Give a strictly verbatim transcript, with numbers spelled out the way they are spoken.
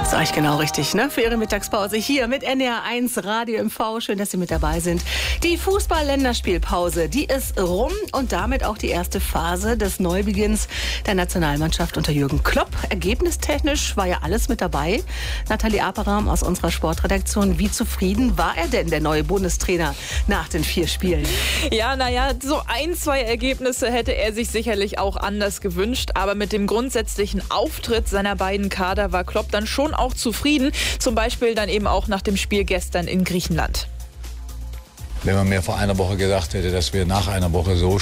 Ist eigentlich genau richtig, ne? Für Ihre Mittagspause hier mit N D R eins Radio M V. Schön, dass Sie mit dabei sind. Die Fußball-Länderspielpause, die ist rum und damit auch die erste Phase des Neubeginns der Nationalmannschaft unter Jürgen Klopp. Ergebnistechnisch war ja alles mit dabei. Nathalie Aperam aus unserer Sportredaktion, wie zufrieden war er denn, der neue Bundestrainer, nach den vier Spielen? Ja, naja, so ein, zwei Ergebnisse hätte er sich sicherlich auch anders gewünscht. Aber mit dem grundsätzlichen Auftritt seiner beiden Kader war Klopp dann schon auch zufrieden. Zum Beispiel dann eben auch nach dem Spiel gestern in Griechenland. Wenn man mir vor einer Woche gesagt hätte, dass wir nach einer Woche so